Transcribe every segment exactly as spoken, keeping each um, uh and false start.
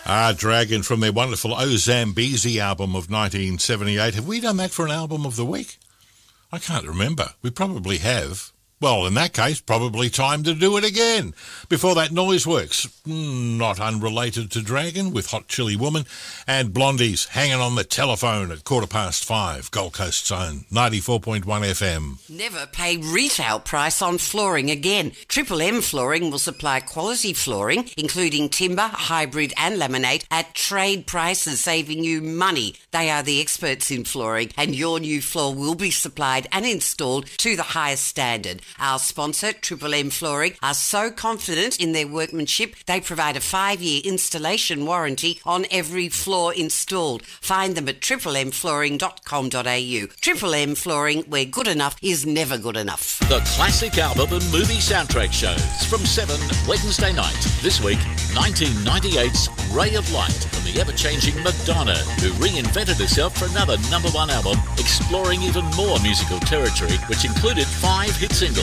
Ah, Dragon from their wonderful O Zambezi album of nineteen seventy-eight. Have we done that for an album of the week? I can't remember. We probably have. Well, in that case, probably time to do it again. Before that, Noiseworks, mm, not unrelated to Dragon, with Hot Chili Woman, and Blondies, Hanging on the Telephone at quarter past five, Gold Coast's own, ninety-four point one F M. Never pay retail price on flooring again. Triple M Flooring will supply quality flooring, including timber, hybrid and laminate, at trade prices, saving you money. They are the experts in flooring, and your new floor will be supplied and installed to the highest standard. Our sponsor, Triple M Flooring, are so confident in their workmanship, they provide a five-year installation warranty on every floor installed. Find them at triple m flooring dot com dot a u. Triple M Flooring, where good enough is never good enough. The classic album and movie soundtrack shows from seven Wednesday night. This week, nineteen ninety-eight's Ray of Light and the ever-changing Madonna, who reinvented herself for another number one album, exploring even more musical territory, which included five hit singles.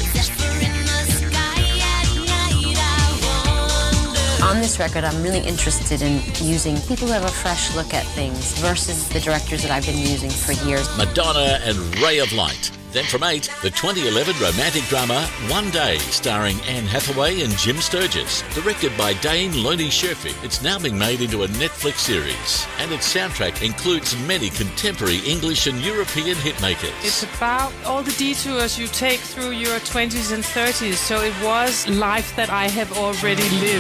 On this record, I'm really interested in using people who have a fresh look at things versus the directors that I've been using for years. Madonna and Ray of Light. Then from eight, the twenty eleven romantic drama One Day, starring Anne Hathaway and Jim Sturgis. Directed by Dane Loney Sherfy, it's now being made into a Netflix series. And its soundtrack includes many contemporary English and European hitmakers. It's about all the detours you take through your twenties and thirties, so it was life that I have already lived.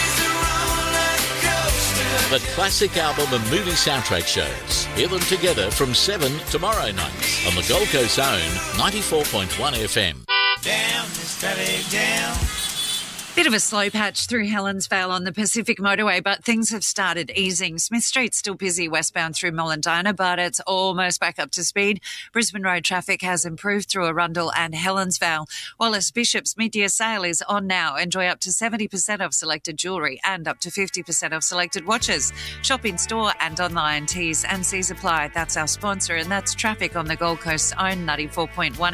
The classic album and movie soundtrack shows. Hear them together from seven tomorrow night on the Gold Coast's own ninety-four point one F M. Down, steady down. Bit of a slow patch through Helensvale on the Pacific Motorway, but things have started easing. Smith Street's still busy westbound through Mullendina, but it's almost back up to speed. Brisbane Road traffic has improved through Arundel and Helensvale. Wallace Bishop's mid-year sale is on now. Enjoy up to seventy percent off selected jewellery and up to fifty percent off selected watches. Shop in store and online. T's and C's apply. That's our sponsor, and that's traffic on the Gold Coast's own ninety-four point one